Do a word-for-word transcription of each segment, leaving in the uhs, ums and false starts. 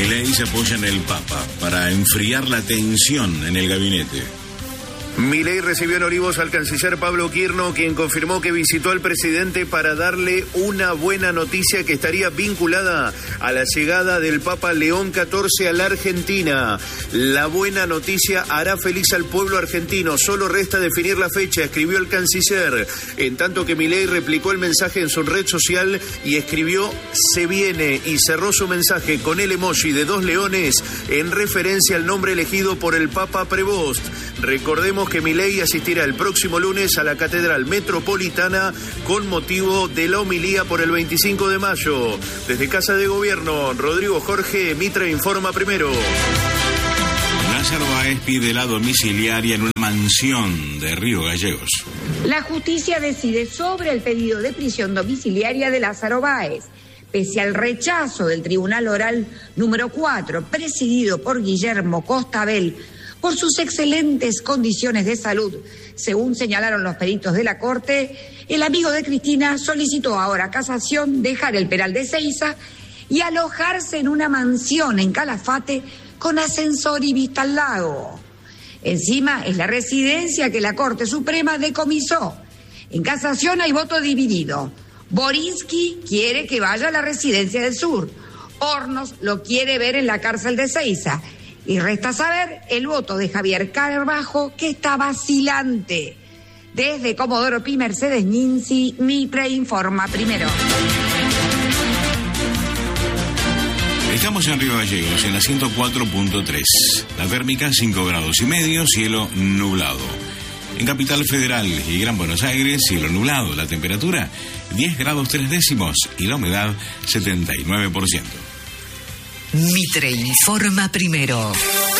Milei se apoya en el Papa para enfriar la tensión en el gabinete. Milei recibió en Olivos al canciller Pablo Quirno, quien confirmó que visitó al presidente para darle una buena noticia que estaría vinculada a la llegada del Papa León catorce a la Argentina. La buena noticia hará feliz al pueblo argentino, solo resta definir la fecha, escribió el canciller, en tanto que Milei replicó el mensaje en su red social y escribió "se viene" y cerró su mensaje con el emoji de dos leones en referencia al nombre elegido por el Papa Prevost. Recordemos que Milei asistirá el próximo lunes a la Catedral Metropolitana con motivo de la homilía por el veinticinco de mayo. Desde Casa de Gobierno, Rodrigo Jorge, Mitre informa primero. Lázaro Báez pide la domiciliaria en una mansión de Río Gallegos. La justicia decide sobre el pedido de prisión domiciliaria de Lázaro Báez. Pese al rechazo del Tribunal Oral número cuatro, presidido por Guillermo Costabel, por sus excelentes condiciones de salud, según señalaron los peritos de la Corte, el amigo de Cristina solicitó ahora casación, dejar el penal de Ezeiza y alojarse en una mansión en Calafate con ascensor y vista al lago. Encima es la residencia que la Corte Suprema decomisó. En casación hay voto dividido. Borinsky quiere que vaya a la Residencia del Sur. Hornos lo quiere ver en la cárcel de Ezeiza. Y resta saber el voto de Javier Carbajo, que está vacilante. Desde Comodoro Pi, Mercedes Ninzi, Mitre informa primero. Estamos en Río Gallegos, en la ciento cuatro punto tres. La térmica cinco grados y medio, cielo nublado. En Capital Federal y Gran Buenos Aires, cielo nublado. La temperatura diez grados tres décimos y la humedad setenta y nueve por ciento. Mitre informa primero.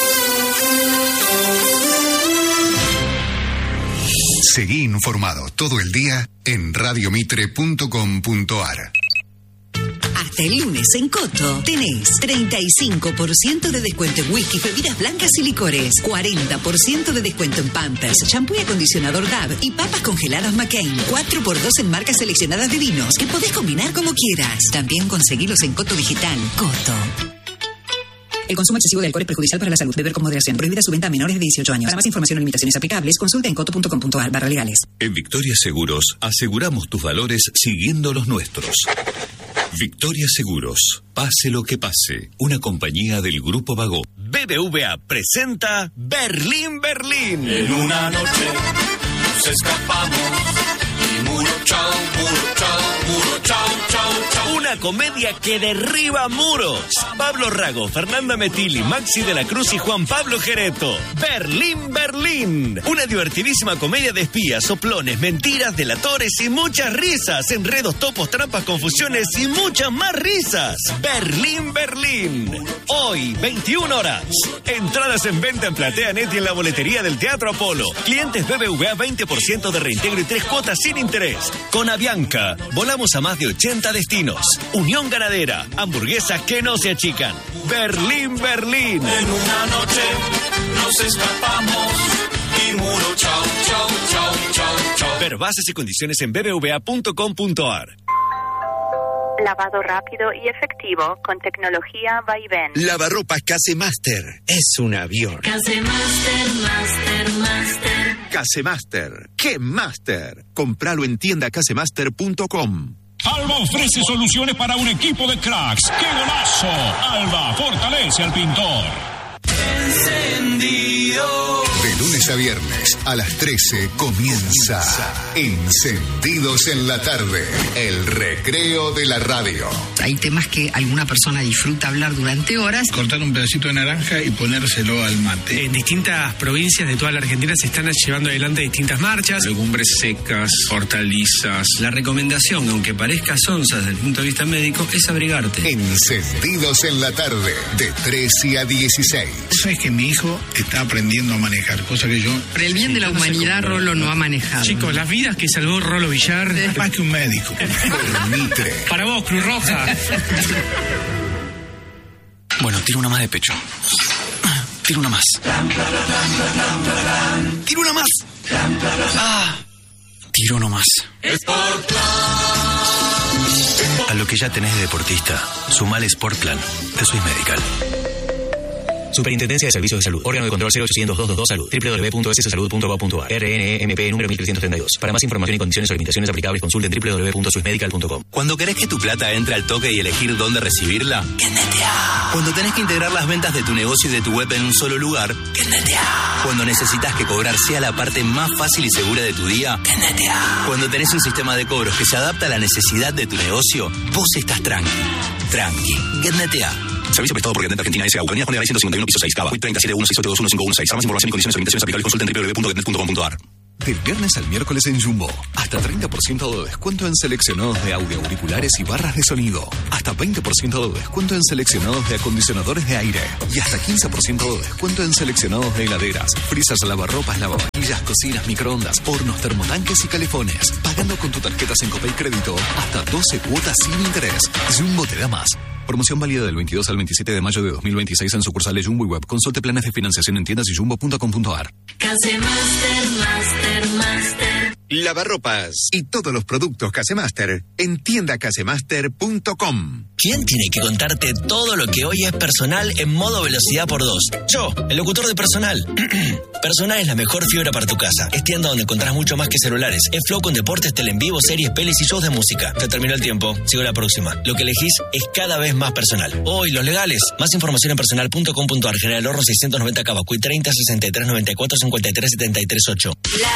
Seguí informado todo el día en radio mitre punto com punto a r. Hasta el lunes en Coto tenés treinta y cinco por ciento de descuento en whisky, bebidas blancas y licores, cuarenta por ciento de descuento en Pampers, champú y acondicionador D A B y papas congeladas McCain, cuatro por dos en marcas seleccionadas de vinos que podés combinar como quieras. También conseguilos en Coto Digital. Coto. El consumo excesivo de alcohol es perjudicial para la salud. Beber con moderación. Prohibida su venta a menores de dieciocho años. Para más información o limitaciones aplicables, consulta en coto punto com punto a r barra legales. En Victoria Seguros aseguramos tus valores siguiendo los nuestros. Victoria Seguros, pase lo que pase, una compañía del Grupo Vago. B B V A presenta Berlín, Berlín. En una noche nos escapamos y muro chau, muro chau, muro chau, chau, chau. Una comedia que derriba muros. Pablo Rago, Fernanda Metilli, Maxi de la Cruz y Juan Pablo Gereto. Berlín, Berlín. Una divertidísima comedia de espías, soplones, mentiras, delatores y muchas risas. Enredos, topos, trampas, confusiones y muchas más risas. Berlín, Berlín. Hoy, veintiuna horas. Entradas en venta en PlateaNet y en la boletería del Teatro Apolo. Clientes B B V A veinte por ciento de reintegro y tres cuotas sin interés. Con Avianca, volamos a más de ochenta destinos. Unión Ganadera, hamburguesas que no se achican. Berlín, Berlín. En una noche nos escapamos y muro chau, chau, chau, chau, chau. Ver bases y condiciones en b b v a punto com punto a r. Lavado rápido y efectivo con tecnología Vaivén. Lavarropas Casemaster. Es un avión. Casemaster, Master, Master. Casemaster. ¡Qué Master! Compralo en tienda casemaster punto com. Alba ofrece soluciones para un equipo de cracks. ¡Qué golazo! Alba fortalece al pintor. Encendido. De lunes a viernes a las trece comienza Encendidos en la tarde, el recreo de la radio. Hay temas que alguna persona disfruta hablar durante horas. Cortar un pedacito de naranja y ponérselo al mate. En distintas provincias de toda la Argentina se están llevando adelante distintas marchas. Legumbres secas, hortalizas. La recomendación, aunque parezca sonsa desde el punto de vista médico, es abrigarte. Encendidos en la tarde, de trece a dieciséis. ¿Sabes que mi hijo está aprendiendo a manejar? Cosa que yo... Por el bien de la humanidad, Rolo no ha manejado. Chicos, las vidas que salvó Rolo Villar... Es más que un médico. Por Mitre. Para vos, Cruz Roja. Bueno, tiro una más de pecho. Tiro una más. Tiro una más. Ah, tiro uno más. Sport Plan. A lo que ya tenés de deportista, sumale Sportplan de Swiss Medical. Superintendencia de Servicios de Salud. Órgano de control cero ochocientos doscientos veintidós Salud. doble u doble u doble u punto s s salud punto gov punto a r. R N E M P número mil trescientos treinta y dos. Para más información y condiciones o limitaciones aplicables, consulten doble u doble u doble u punto swiss medical punto com. Cuando querés que tu plata entre al toque y elegir dónde recibirla, ¡Kennetea! Cuando tenés que integrar las ventas de tu negocio y de tu web en un solo lugar, ¡Kennetea! Cuando necesitas que cobrar sea la parte más fácil y segura de tu día, ¡Kennetea! Cuando tenés un sistema de cobros que se adapta a la necesidad de tu negocio, vos estás tranqui. Tranqui. Kennetea. Servicio prestado por Getnet Argentina S A. Avenida Juan de Garay ciento cincuenta y uno, piso seis, Cava. treinta y siete uno seis ocho dos uno cinco uno seis. Para más información y condiciones o limitaciones aplicables, consulta en doble u doble u doble u punto getnet punto com punto a r. Del viernes al miércoles en Jumbo. Hasta treinta por ciento de descuento en seleccionados de audio, auriculares y barras de sonido. Hasta veinte por ciento de descuento en seleccionados de acondicionadores de aire. Y hasta quince por ciento de descuento en seleccionados de heladeras, frisas, lavarropas, lavavajillas, cocinas, microondas, hornos, termotanques y calefones. Pagando con tu tarjeta Sencopay Crédito hasta doce cuotas sin interés. Jumbo te da más. Promoción válida del veintidós al veintisiete de mayo de dos mil veintiséis en sucursales Jumbo y Web. Consulte planes de financiación en tiendas y jumbo punto com punto a r. Casemaster, Master, Master. Lavarropas y todos los productos Casemaster en tienda casemaster punto com. ¿Quién tiene que contarte todo lo que hoy es personal en modo velocidad por dos? Yo, el locutor de Personal. Personal es la mejor fibra para tu casa. Es tienda donde encontrás mucho más que celulares. Es Flow con deportes, tele en vivo, series, pelis y shows de música. Se terminó el tiempo. Sigo la próxima. Lo que elegís es cada vez más personal. Hoy, los legales. Más información en personal punto com punto a r. General Horro seiscientos noventa Cava. Cuy treinta, sesenta y tres, noventa y cuatro, cincuenta y tres, setenta y tres, ocho.